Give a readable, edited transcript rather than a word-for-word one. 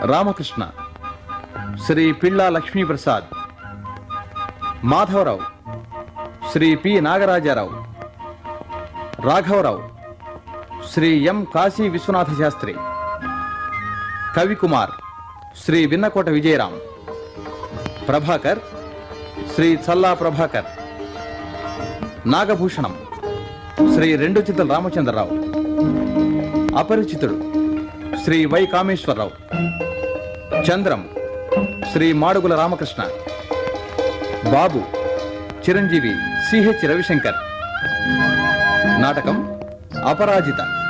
Ramakrishna, Shri Pilla Lakshmi Prasad. Madhavarao, Shri P Nagaraja Rao. రాఘవరావు, శ్రీ ఎం కాశీ విశ్వనాథ శాస్త్రి. కవికుమార్, శ్రీ విన్నకోట విజయరాం. ప్రభాకర్, శ్రీ చల్లా ప్రభాకర్. నాగభూషణం, శ్రీ రెండుచితల రామచంద్రరావు. అపరిచితుడు, Shri why Kameswara Rao. Chandram, Shri Madugula Ramakrishna. Babu, Chiranjeevi CH Ravishankar. నాటకం అపరాజిత.